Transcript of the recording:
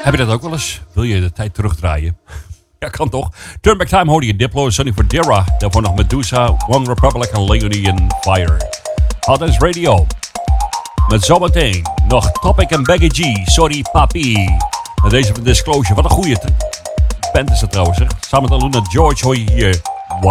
Heb je dat ook wel eens? Wil je de tijd terugdraaien? Ja, kan toch? Turn Back Time hoorde je Diplo en Sonny Fodera. Daarvoor nog Medusa, One Republic en Leonie en Fire. Hot Dance Radio. Met zometeen nog Topic en Baggy G. Sorry papi. En deze van Disclosure. Wat een goeie band is dat trouwens. Hè? Samen met Aluna George hoor je hier